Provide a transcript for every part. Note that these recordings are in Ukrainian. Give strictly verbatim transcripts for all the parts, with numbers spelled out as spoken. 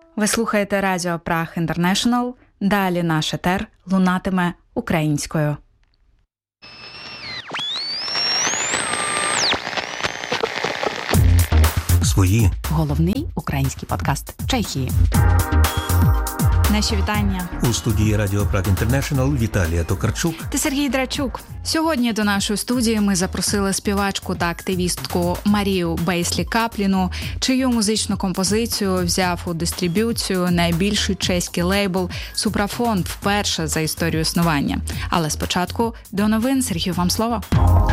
Ви слухаєте Радіо Праг Інтернешнл. Далі наш етер лунатиме українською. Свої. Головний український подкаст Чехії. Наші вітання. У студії Радіо Праг Інтернешнл Віталія Токарчук та Сергій Драчук. Сьогодні до нашої студії ми запросили співачку та активістку Марію Бейслі-Капліну, чию музичну композицію взяв у дистриб'юцію найбільший чеський лейбл «Супрафонд» вперше за історію існування. Але спочатку до новин. Сергію, вам слово.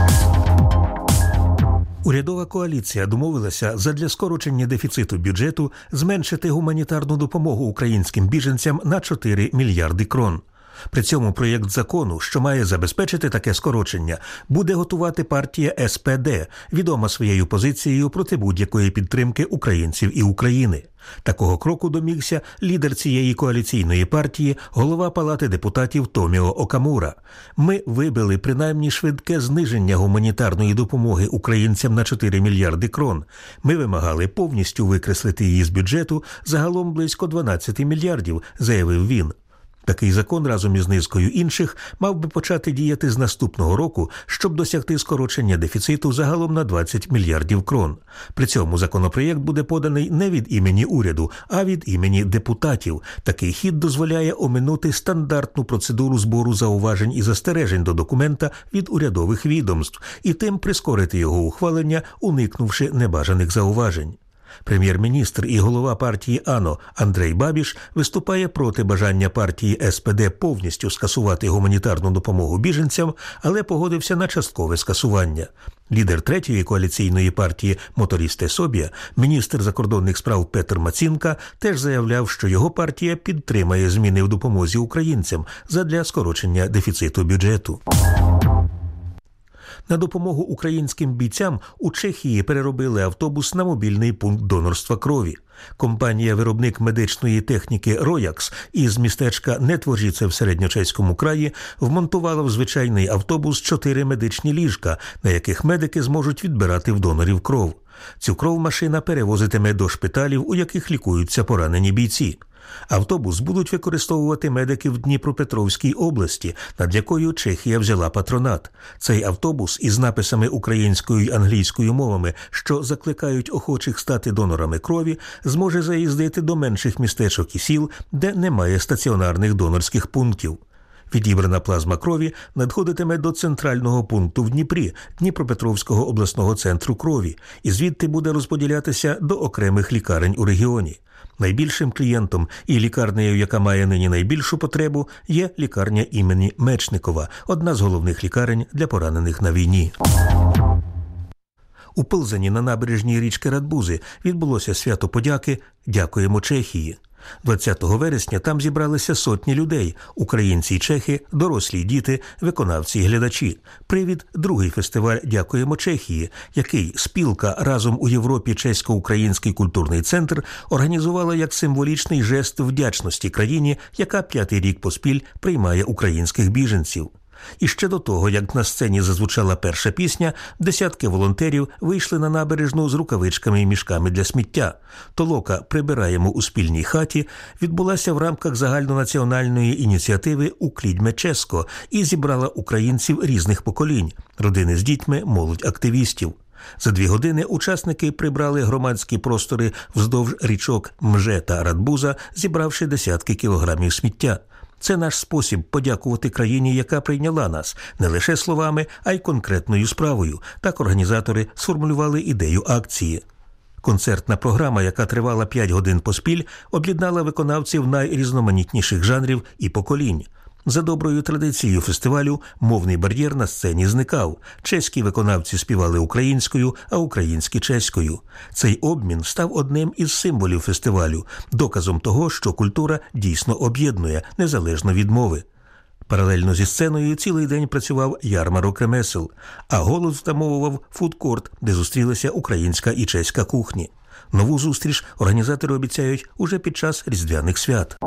Урядова коаліція домовилася задля скорочення дефіциту бюджету зменшити гуманітарну допомогу українським біженцям на чотири мільярди крон. При цьому проєкт закону, що має забезпечити таке скорочення, буде готувати партія ес пе де, відома своєю позицією проти будь-якої підтримки українців і України. Такого кроку домігся лідер цієї коаліційної партії, голова Палати депутатів Томіо Окамура. Ми вибили принаймні швидке зниження гуманітарної допомоги українцям на чотири мільярди крон. Ми вимагали повністю викреслити її з бюджету, загалом близько дванадцять мільярдів, заявив він. Такий закон разом із низкою інших мав би почати діяти з наступного року, щоб досягти скорочення дефіциту загалом на двадцять мільярдів крон. При цьому законопроєкт буде поданий не від імені уряду, а від імені депутатів. Такий хід дозволяє оминути стандартну процедуру збору зауважень і застережень до документа від урядових відомств і тим прискорити його ухвалення, уникнувши небажаних зауважень. Прем'єр-міністр і голова партії АНО Андрей Бабіш виступає проти бажання партії ес пе де повністю скасувати гуманітарну допомогу біженцям, але погодився на часткове скасування. Лідер третьої коаліційної партії «Моторісте Собія», міністр закордонних справ Петр Мацінка, теж заявляв, що його партія підтримає зміни в допомозі українцям задля скорочення дефіциту бюджету. На допомогу українським бійцям у Чехії переробили автобус на мобільний пункт донорства крові. Компанія-виробник медичної техніки «Роякс» із містечка Нетворжіце в Середньочеському краї вмонтувала в звичайний автобус чотири медичні ліжка, на яких медики зможуть відбирати в донорів кров. Цю кров машина перевозитиме до шпиталів, у яких лікуються поранені бійці. Автобус будуть використовувати медики в Дніпропетровській області, над якою Чехія взяла патронат. Цей автобус із написами українською й англійською мовами, що закликають охочих стати донорами крові, зможе заїздити до менших містечок і сіл, де немає стаціонарних донорських пунктів. Відібрана плазма крові надходитиме до центрального пункту в Дніпрі, Дніпропетровського обласного центру крові, і звідти буде розподілятися до окремих лікарень у регіоні. Найбільшим клієнтом і лікарнею, яка має нині найбільшу потребу, є лікарня імені Мечникова, одна з головних лікарень для поранених на війні. У Пилзені на набережній річки Радбузи відбулося свято подяки «Дякуємо Чехії». двадцятого вересня там зібралися сотні людей – українці й чехи, дорослі діти, виконавці й глядачі. Привід – другий фестиваль «Дякуємо Чехії», який спілка «Разом у Європі Чесько-Український культурний центр» організувала як символічний жест вдячності країні, яка п'ятий рік поспіль приймає українських біженців. І ще до того, як на сцені зазвучала перша пісня, десятки волонтерів вийшли на набережну з рукавичками і мішками для сміття. Толока «Прибираємо у спільній хаті» відбулася в рамках загальнонаціональної ініціативи «Уклідьме Ческо» і зібрала українців різних поколінь – родини з дітьми, молодь активістів. За дві години учасники прибрали громадські простори вздовж річок Мже та Радбуза, зібравши десятки кілограмів сміття. Це наш спосіб подякувати країні, яка прийняла нас, не лише словами, а й конкретною справою. Так організатори сформулювали ідею акції. Концертна програма, яка тривала п'ять годин поспіль, об'єднала виконавців найрізноманітніших жанрів і поколінь. За доброю традицією фестивалю мовний бар'єр на сцені зникав. Чеські виконавці співали українською, а українські – чеською. Цей обмін став одним із символів фестивалю, доказом того, що культура дійсно об'єднує, незалежно від мови. Паралельно зі сценою цілий день працював ярмарок ремесел, а голос втамовував фудкорт, де зустрілися українська і чеська кухні. Нову зустріч організатори обіцяють уже під час різдвяних свят.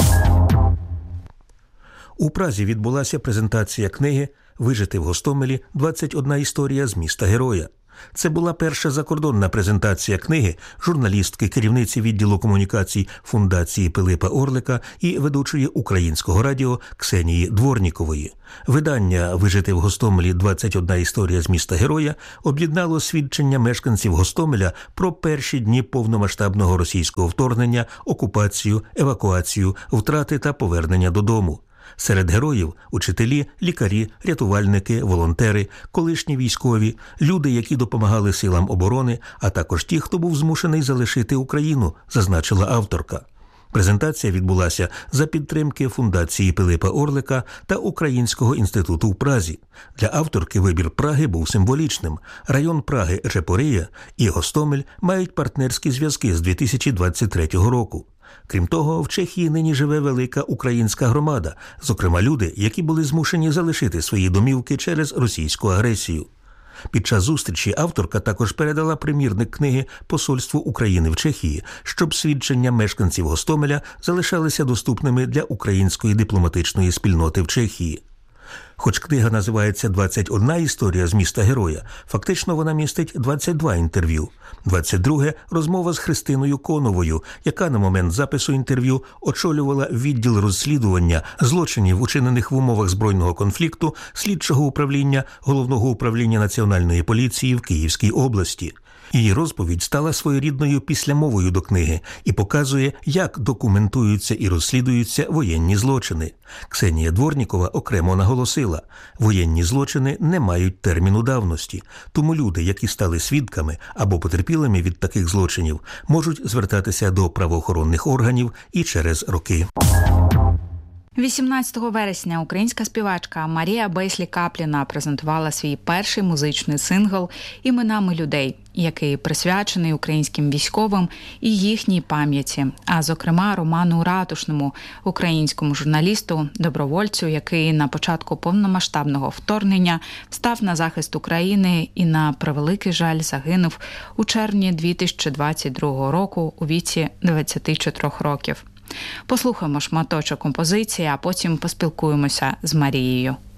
У Празі відбулася презентація книги «Вижити в Гостомелі. двадцять одна історія з міста-героя». Це була перша закордонна презентація книги журналістки, керівниці відділу комунікацій Фундації Пилипа Орлика і ведучої Українського радіо Ксенії Дворнікової. Видання «Вижити в Гостомелі. двадцять одна історія з міста Героя» об'єднало свідчення мешканців Гостомеля про перші дні повномасштабного російського вторгнення, окупацію, евакуацію, втрати та повернення додому. Серед героїв – учителі, лікарі, рятувальники, волонтери, колишні військові, люди, які допомагали силам оборони, а також ті, хто був змушений залишити Україну, зазначила авторка. Презентація відбулася за підтримки Фундації Пилипа Орлика та Українського інституту в Празі. Для авторки вибір Праги був символічним. Район Праги Чепория і Гостомель мають партнерські зв'язки з дві тисячі двадцять третього року. Крім того, в Чехії нині живе велика українська громада, зокрема люди, які були змушені залишити свої домівки через російську агресію. Під час зустрічі авторка також передала примірник книги Посольству України в Чехії, щоб свідчення мешканців Гостомеля залишалися доступними для української дипломатичної спільноти в Чехії. Хоч книга називається «двадцять одна історія з міста Героя», фактично вона містить двадцять два інтерв'ю. двадцять друге – розмова з Христиною Коновою, яка на момент запису інтерв'ю очолювала відділ розслідування злочинів, учинених в умовах збройного конфлікту, слідчого управління Головного управління Національної поліції в Київській області. Її розповідь стала своєрідною післямовою до книги і показує, як документуються і розслідуються воєнні злочини. Ксенія Дворнікова окремо наголосила, воєнні злочини не мають терміну давності, тому люди, які стали свідками або потерпілими від таких злочинів, можуть звертатися до правоохоронних органів і через роки. вісімнадцятого вересня українська співачка Марія Бейслі-Капліна презентувала свій перший музичний сингл «Іменами людей», який присвячений українським військовим і їхній пам'яті, а зокрема Роману Ратушному, українському журналісту, добровольцю, який на початку повномасштабного вторгнення став на захист України і, на превеликий жаль, загинув у червні дві тисячі двадцять другого року у віці двадцяти чотирьох років. Послухаємо шматочок композиції, а потім поспілкуємося з Марією.